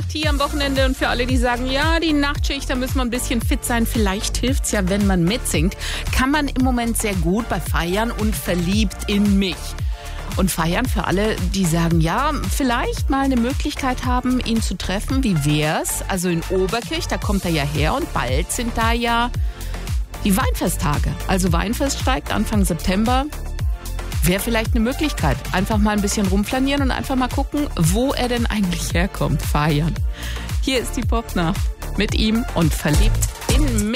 Partie am Wochenende und für alle, die sagen, ja, die Nachtschicht, da müssen wir ein bisschen fit sein. Vielleicht hilft's ja, wenn man mitsingt. Kann man im Moment sehr gut bei Feiern und Verliebt in mich. Und Feiern für alle, die sagen, ja, vielleicht mal eine Möglichkeit haben, ihn zu treffen. Wie wär's? Also in Oberkirch, da kommt er ja her und bald sind da ja die Weinfesttage. Also Weinfest steigt Anfang September. Wäre vielleicht eine Möglichkeit. Einfach mal ein bisschen rumplanieren und einfach mal gucken, wo er denn eigentlich herkommt. Feiern. Hier ist die Popnacht mit ihm und Verliebt in mich.